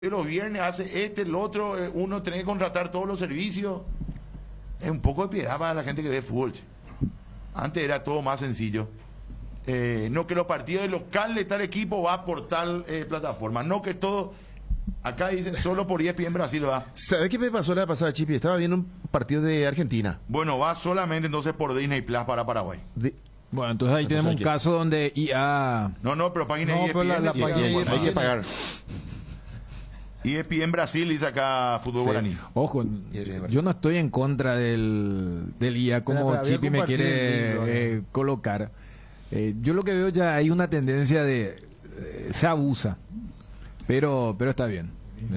los viernes hace el otro, uno tiene que contratar todos los servicios. Es un poco de piedad para la gente que ve fútbol. Che. Antes era todo más sencillo. No que los partidos de local de tal equipo va por tal plataforma. No que todo... Acá dicen solo por ESPN Brasil va. ¿Sabes qué me pasó la pasada, Chipi? Estaba viendo un partido de Argentina. Bueno, va solamente entonces por Disney Plus para Paraguay. Bueno, entonces ahí tenemos un caso donde IA... No, pero página No, ESPN. pero la página bueno, hay que pagar. ESPN Brasil dice acá fútbol guaraní. Ojo, yo no estoy en contra del IA como Chipi me quiere colocar. Yo lo que veo ya hay una tendencia de... se abusa. Pero está bien.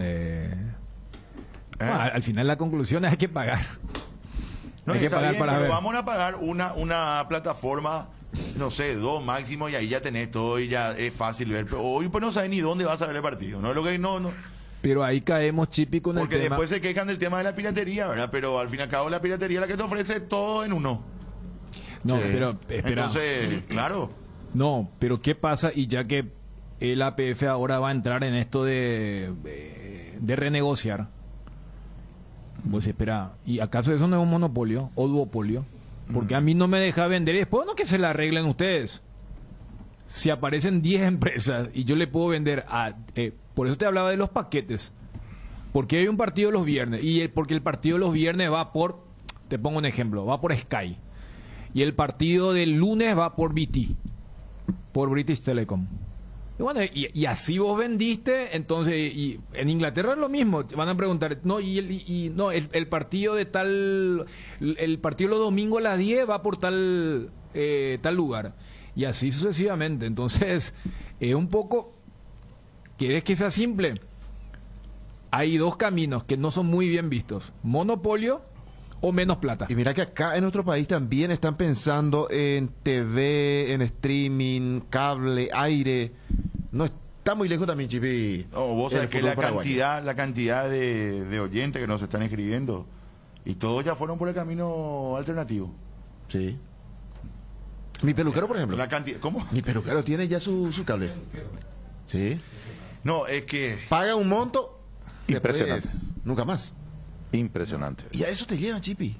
Al final la conclusión es hay que pagar. No, hay que está pagar bien, para pero ver. vamos a pagar una plataforma, no sé, 2 máximo, y ahí ya tenés todo y ya es fácil ver. Pero hoy pues no sabes ni dónde vas a ver el partido. No es lo que no. Pero ahí caemos, Chipi, con Porque el tema. después se quejan del tema de la piratería, ¿verdad? Pero al fin y al cabo la piratería es la que te ofrece todo en uno. No, Sí. pero espera. Entonces, claro. No, pero ¿qué pasa? Y ya que el APF ahora va a entrar en esto de renegociar, pues espera, ¿y acaso eso no es un monopolio o duopolio? Porque a mí no me deja vender y después no que se la arreglen ustedes. Si aparecen 10 empresas y yo le puedo vender a... por eso te hablaba de los paquetes. Porque hay un partido los viernes porque el partido los viernes va por... Te pongo un ejemplo, va por Sky. Y el partido del lunes va por BT, por British Telecom. Y bueno, y así vos vendiste, entonces, y en Inglaterra es lo mismo, van a preguntar, no, el partido de tal, el partido los domingos a las 10 va por tal lugar, y así sucesivamente. Entonces, es un poco, ¿quieres que sea simple? Hay dos caminos que no son muy bien vistos, monopolio o menos plata. Y mira que acá en nuestro país también están pensando en TV, en streaming, cable, aire. No está muy lejos también, Chipi. No, vos sabés que la cantidad de oyentes que nos están escribiendo, y todos ya fueron por el camino alternativo. Sí. Mi peluquero, por ejemplo. ¿Cómo? Mi peluquero tiene ya su cable. Sí. No, es que... Paga un monto. Impresionante. Nunca más. Impresionante. Y a eso te llevan, Chipi.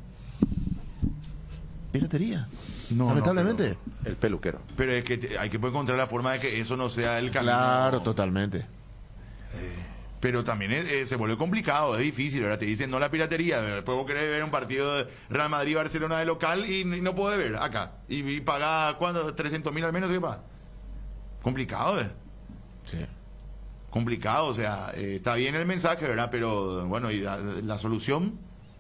Piratería. No, lamentablemente. El peluquero. Pero es que hay que encontrar la forma de que eso no sea el camino. Claro, totalmente. Pero también se vuelve complicado, es difícil. Ahora te dicen no la piratería. Después vos querés ver un partido de Real Madrid-Barcelona de local y no podés ver acá. Y pagás, ¿cuánto? 300.000 al menos, ¿qué pasa? Complicado, Sí. Complicado, o sea, está bien el mensaje, ¿verdad? Pero bueno, y la solución,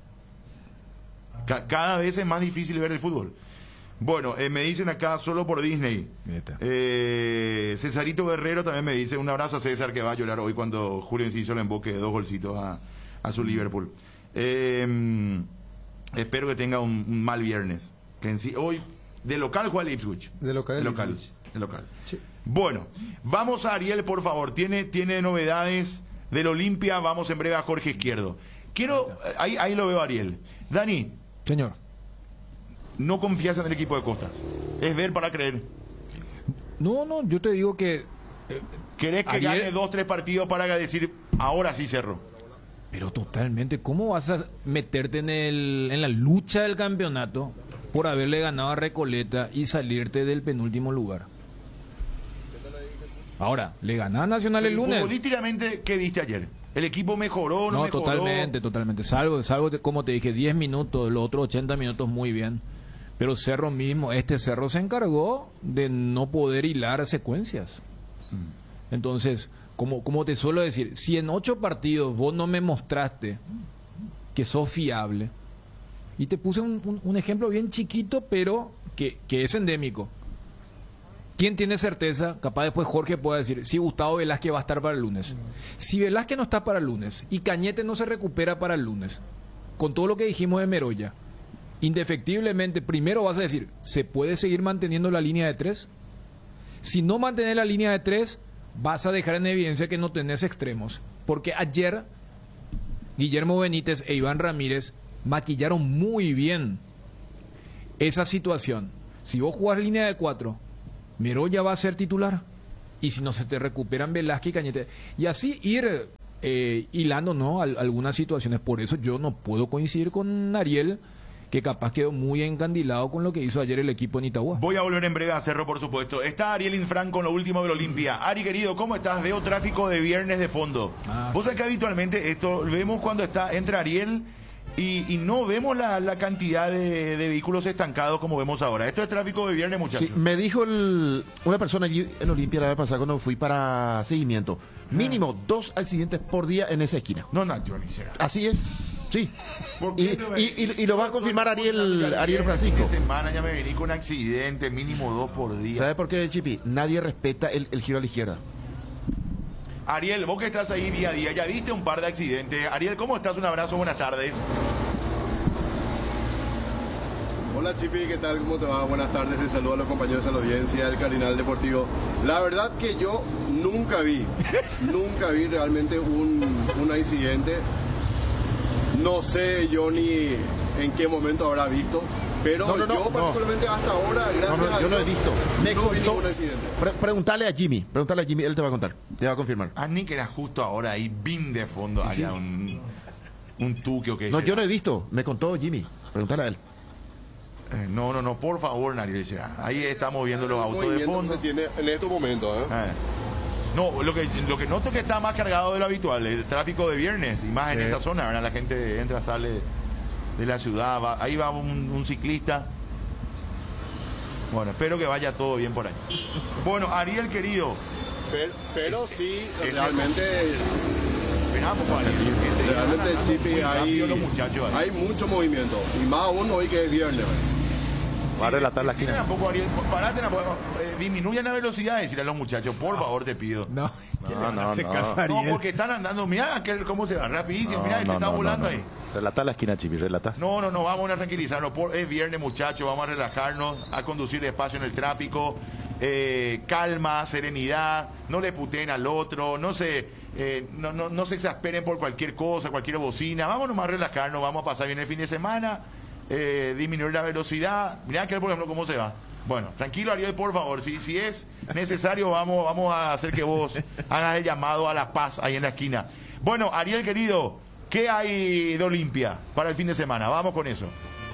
cada vez es más difícil ver el fútbol. Bueno, me dicen acá solo por Disney. Cesarito Guerrero también me dice, un abrazo a César que va a llorar hoy cuando Julio Enciso le emboque 2 golcitos a su Liverpool. Espero que tenga un mal viernes. Que hoy, de local, juega el Ipswich. De local. Sí. Bueno, vamos a Ariel, por favor. Tiene novedades del Olimpia. Vamos en breve a Jorge Izquierdo. Ahí lo veo a Ariel. Dani. Señor. No confías en el equipo de Costas. Es ver para creer. No, yo te digo que... ¿Querés que gane 2-3 partidos para decir, ahora sí cerró? Pero totalmente, ¿cómo vas a meterte en la lucha del campeonato por haberle ganado a Recoleta y salirte del penúltimo lugar? Ahora, le ganaba a Nacional el lunes. Políticamente, ¿qué viste ayer? ¿El equipo mejoró? ¿No mejoró? Totalmente. Salvo, como te dije, 10 minutos, los otros 80 minutos muy bien. Pero Cerro mismo, Cerro se encargó de no poder hilar secuencias. Entonces, como te suelo decir, si en 8 partidos vos no me mostraste que sos fiable, y te puse un ejemplo bien chiquito, pero que es endémico. ¿Quién tiene certeza? Capaz después Jorge puede decir, si Gustavo Velázquez va a estar para el lunes. Si Velázquez no está para el lunes y Cañete no se recupera para el lunes, con todo lo que dijimos de Meroya, indefectiblemente, primero vas a decir, ¿se puede seguir manteniendo la línea de 3? Si no mantenés la línea de 3, vas a dejar en evidencia que no tenés extremos. Porque ayer, Guillermo Benítez e Iván Ramírez maquillaron muy bien esa situación. Si vos jugás línea de 4, Meroya va a ser titular. y si no se te recuperan Velázquez y Cañete, y así ir hilando, ¿no? Algunas situaciones. Por eso yo no puedo coincidir con Ariel, que capaz quedó muy encandilado con lo que hizo ayer el equipo en Itagua. Voy a volver en breve a Cerro, por supuesto. Está Ariel Infran con lo último del Olimpia. Ari, querido, ¿cómo estás? Veo tráfico de viernes de fondo. Vos sabés que habitualmente esto vemos cuando entra Ariel y no vemos la cantidad de vehículos estancados como vemos ahora. Esto es tráfico de viernes, muchachos. Sí, me dijo una persona allí en Olimpia la vez pasada cuando fui para seguimiento. Mínimo 2 accidentes por día en esa esquina. No, Johnny, será. Así es. Sí. ¿Por qué Y lo va a confirmar Ariel Francisco. Esta semana ya me vení con accidente, mínimo 2 por día. ¿Sabe por qué, Chipi? Nadie respeta el giro a la izquierda. Ariel, vos que estás ahí día a día, ya viste un par de accidentes. Ariel, ¿cómo estás? Un abrazo, buenas tardes. Hola Chipi, ¿qué tal? ¿Cómo te va? Buenas tardes, te saludo a los compañeros de la audiencia del Cardinal Deportivo. La verdad que yo nunca vi realmente un accidente. No sé yo ni en qué momento habrá visto, pero yo particularmente hasta ahora, gracias a Dios, yo lo he visto. Me no vi contó. ningún accidente. Pregúntale a Jimmy, él te va a contar, te va a confirmar. Ni que era justo ahora ahí, bin de fondo, ¿Sí? allá un tuque o qué. No, yo no he visto, me contó Jimmy, pregúntale a él. No, por favor, Ariel. Ahí estamos viendo los autos de fondo. Se tiene en estos momentos, No, lo que noto que está más cargado de lo habitual, el tráfico de viernes, y más en esa zona, ¿verdad? La gente entra, sale de la ciudad, ahí va un ciclista. Bueno, espero que vaya todo bien por ahí. Bueno, Ariel, querido. Pero sí, realmente... Esperamos, Ariel. Realmente, Chipi, hay hay mucho movimiento, y más aún hoy que es viernes. Va a relatar la esquina. Tampoco, Ariel, parate, disminuyan la velocidad, decirle a los muchachos, por favor, te pido. No, No, porque están andando, mirá cómo se va, rapidísimo, mirá, está volando ahí. Relata la esquina, Chipi, relata. No, vamos a tranquilizarnos, es viernes, muchachos, vamos a relajarnos, a conducir despacio en el tráfico, calma, serenidad, no le puteen al otro, no se exasperen por cualquier cosa, cualquier bocina, vamos nomás a relajarnos, vamos a pasar bien el fin de semana. Disminuir la velocidad. Mirá aquel, por ejemplo, cómo se va. Bueno, tranquilo, Ariel, por favor. Si es necesario, vamos a hacer que vos hagas el llamado a la paz ahí en la esquina. Bueno, Ariel, querido, ¿qué hay de Olimpia para el fin de semana? Vamos con eso.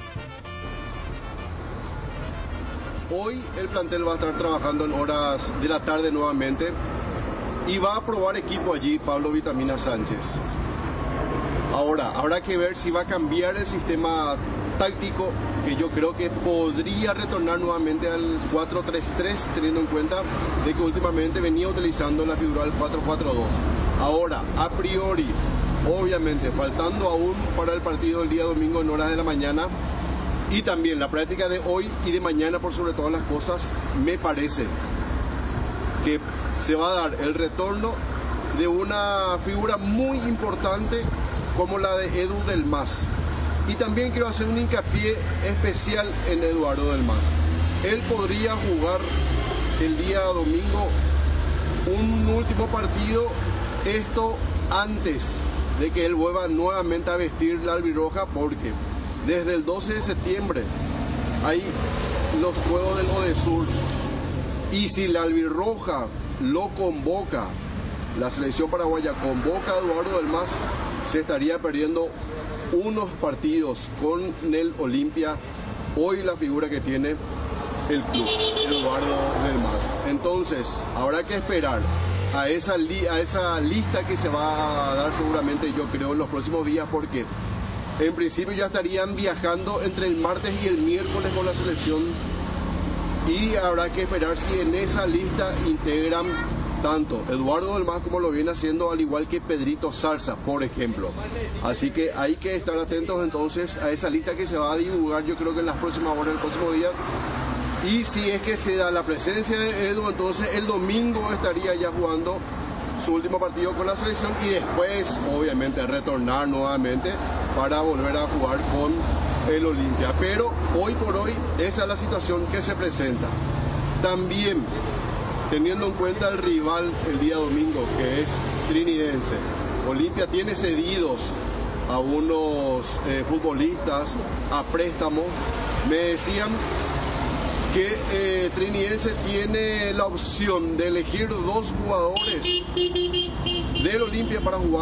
Hoy el plantel va a estar trabajando en horas de la tarde nuevamente y va a probar equipo allí Pablo Vitamina Sánchez. Ahora, habrá que ver si va a cambiar el sistema táctico, que yo creo que podría retornar nuevamente al 4-3-3, teniendo en cuenta de que últimamente venía utilizando la figura del 4-4-2. Ahora, a priori, obviamente, faltando aún para el partido del día domingo en horas de la mañana, y también la práctica de hoy y de mañana, por sobre todas las cosas, me parece que se va a dar el retorno de una figura muy importante como la de Edu Del Mas. Y también quiero hacer un hincapié especial en Eduardo Del Mas. Él podría jugar el día domingo un último partido, esto antes de que él vuelva nuevamente a vestir la albirroja, porque desde el 12 de septiembre hay los Juegos del Odesur, y si la albirroja lo convoca, la selección paraguaya convoca a Eduardo Del Mas, se estaría perdiendo unos partidos con el Olimpia, hoy la figura que tiene el club, Eduardo Del Mas. Entonces, habrá que esperar a esa lista que se va a dar seguramente, yo creo, en los próximos días, porque en principio ya estarían viajando entre el martes y el miércoles con la selección, y habrá que esperar si en esa lista integran tanto Eduardo Del Mas como lo viene haciendo, al igual que Pedrito Zarza, por ejemplo. Así que hay que estar atentos entonces a esa lista que se va a divulgar, yo creo que en las próximas horas, en los próximos días. Y si es que se da la presencia de Edu, entonces el domingo estaría ya jugando su último partido con la selección, y después obviamente retornar nuevamente para volver a jugar con el Olimpia. Pero hoy por hoy esa es la situación que se presenta. También teniendo en cuenta el rival el día domingo, que es Trinidense, Olimpia tiene cedidos a unos futbolistas a préstamo. Me decían que Trinidense tiene la opción de elegir 2 jugadores del Olimpia para jugar